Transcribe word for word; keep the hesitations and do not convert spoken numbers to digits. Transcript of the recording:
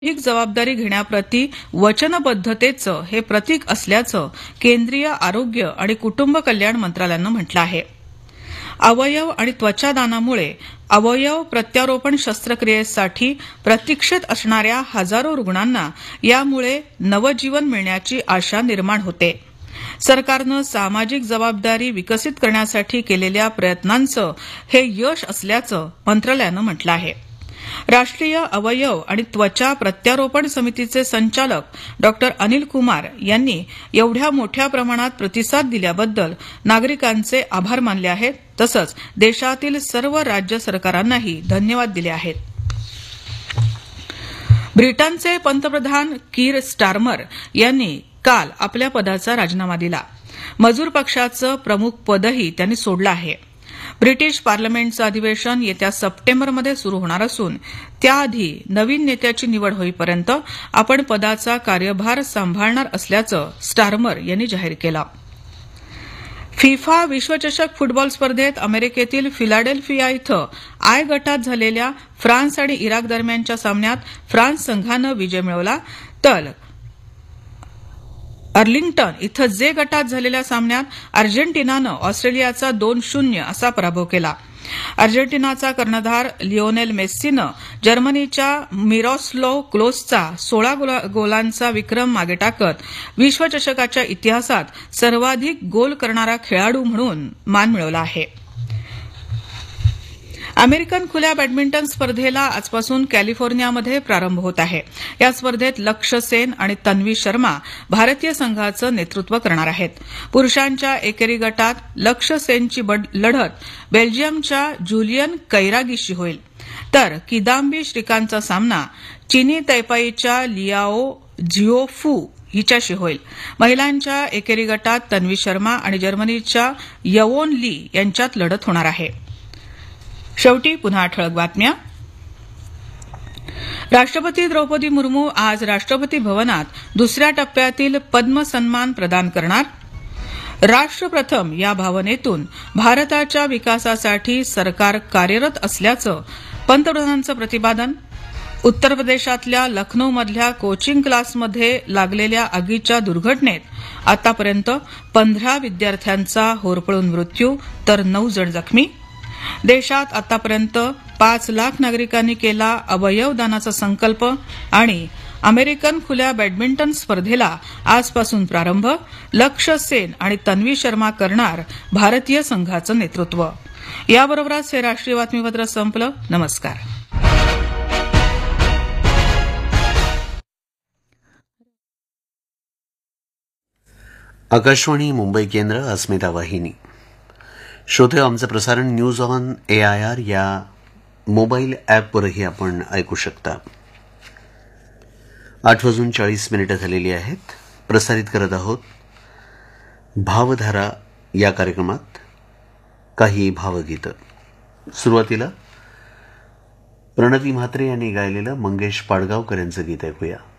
अधिक जबाबदारी घेण्याप्रती वचनबद्धतेचं हे प्रतीक असल्याचं केंद्रीय आरोग्य आणि कुटुंब कल्याण मंत्रालयानं म्हटलं आहे. अवयव आणि त्वचा दानामुळे अवयव प्रत्यारोपण शस्त्रक्रियेसाठी प्रतीक्षेत असणाऱ्या हजारो रुग्णांना यामुळे नवजीवन मिळण्याची आशा निर्माण होते. सरकारनं सामाजिक जबाबदारी विकसित करण्यासाठी केलेल्या प्रयत्नांचं हे यश असल्याचं मंत्रालयानं म्हटलं आहे. राष्ट्रीय अवयव आणि त्वचा प्रत्यारोपण समितीचे संचालक डॉक्टर अनिल कुमार यांनी एवढ्या मोठ्या प्रमाणात प्रतिसाद दिल्याबद्दल नागरिकांचे आभार मानले आहेत. तसंच देशातील सर्व राज्य सरकारांनाही धन्यवाद दिले आहेत. ब्रिटनचे पंतप्रधान कीर स्टारमर यांनी काल आपल्या पदाचा राजीनामा दिला. मजूर पक्षाचं प्रमुख पदही त्यांनी सोडलं आहे. ब्रिटिश पार्लमेंटचं अधिवेशन येत्या सप्टेंबरमध्ये सुरू होणार असून त्याआधी नवीन नेत्याची निवड होईपर्यंत आपण पदाचा कार्यभार सांभाळणार असल्याचं स्टारमर यांनी जाहीर केलं. फिफा विश्वचषक फुटबॉल स्पर्धेत अमेरिकेतील फिलाडेल्फिया इथं आय गटात झालेल्या फ्रान्स आणि इराक दरम्यानच्या सामन्यात फ्रान्स संघानं विजय मिळवला तर अर्लिंग्टन इथं जे गटात झालेल्या सामन्यात अर्जेंटिनानं ऑस्ट्रेलियाचा दोन शून्य असा पराभव केला. अर्जेंटिनाचा कर्णधार लिओनेल मेस्सीनं जर्मनीच्या मिरोस्लाव क्लोसचा सोळा गोलांचा विक्रम मागे टाकत विश्वचषकाच्या इतिहासात सर्वाधिक गोल करणारा खेळाडू म्हणून मान मिळवला आहे. अमेरिकन खुल्या बॅडमिंटन स्पर्धेला आजपासून कॅलिफोर्नियामध्ये प्रारंभ होत आहे. या स्पर्धेत लक्ष्य सेन आणि तन्वी शर्मा भारतीय संघाचं नेतृत्व करणार आहेत. पुरुषांच्या एकेरी गटात लक्ष्य सेनची लढत बेल्जियमच्या जुलियन कैरागीशी होईल तर किदांबी श्रीकांतचा सामना चीनी तैपाईच्या लियाओ झिओफू हिच्याशी होईल. महिलांच्या एकेरी गटात तन्वी शर्मा आणि जर्मनीच्या यवोन ली यांच्यात लढत होणार आहे. शेवटी पुन्हा ठळक बातम्या. राष्ट्रपती द्रौपदी मुर्मू आज राष्ट्रपती भवनात दुसऱ्या टप्प्यातील पद्म सन्मान प्रदान करणार. राष्ट्र प्रथम या भावनेतून भारताच्या विकासासाठी सरकार कार्यरत असल्याचं पंतप्रधानांचं प्रतिपादन. उत्तर प्रदेशातल्या लखनौमधल्या कोचिंग क्लासमध्ये लागलेल्या आगीच्या दुर्घटनेत आतापर्यंत पंधरा विद्यार्थ्यांचा होरपळून मृत्यू तर नऊ जण जखमी. देशात आतापर्यंत पाच लाख नागरिकांनी केला अवयव दानाचा संकल्प. आणि अमेरिकन खुल्या बॅडमिंटन स्पर्धेला आजपासून प्रारंभ. लक्ष्य सेन आणि तन्वी शर्मा करणार भारतीय संघाचं नेतृत्व. याबरोबरच हे राष्ट्रीय बातमीपत्र संपलं. नमस्कार. आकाशवाणी मुंबई केंद्र, अस्मिता वाहिनी. श्रोते, आमचं प्रसारण news on A I R या मोबाईल ॲपवरही आपण ऐकू शकता. आठ वाजून चाळीस मिनिटं झालेली आहेत. प्रसारित करत आहोत भावधारा या कार्यक्रमात काही भावगीतं. सुरुवातीला प्रणती म्हात्रे यांनी गायलेलं मंगेश पाडगावकर यांचं गीत ऐकूया.